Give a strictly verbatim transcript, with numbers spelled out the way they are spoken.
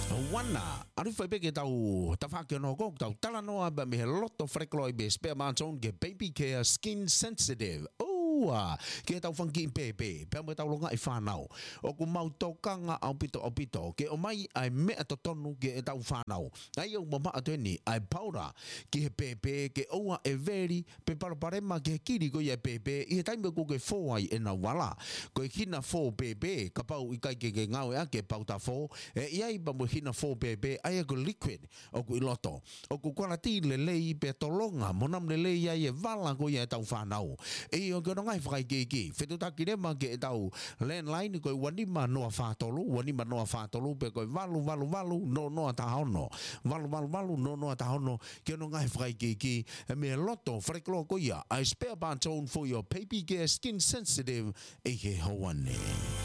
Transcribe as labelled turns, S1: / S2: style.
S1: Wana, aru fai pe ke tau tawhake no kong tau tala noa ba me he loto frekloi be spare manton ke baby care skin sensitive. Ua, ke tau whanki pepe, pe mo tau longa i whanau. O ku mau tokanga au pito au pito, ke o mai ai mea to tonu ke e tau whanau. Ai au mama atueni, ai paura, ki he pepe, ke oua e veri, pe paraparema ke he kiri ko i e pepe, i he taime ko ke fōai e na wala. Ko e hina fō pepe, ka pau i kai ke ke ngau ea ke pauta fō, e iai ba mo hina fō pepe, ai e ko liquid, o ku iloto. O ku kwarati le lei pe tolonga, monam le lei ai e vala ko i e tau whanau. E o ke ngai whakai ke ki. Whetu taki rema ke e tau landline koe wanima noa whātolu, wanima noa whātolu, pe koe walu, walu, walu, no noa tahono. Walu, walu, walu, no noa tahono. Ke no ngai whakai ke ki. E me loto, whareklo ko ia. I spare part tone for your baby care skin sensitive. E he hawane.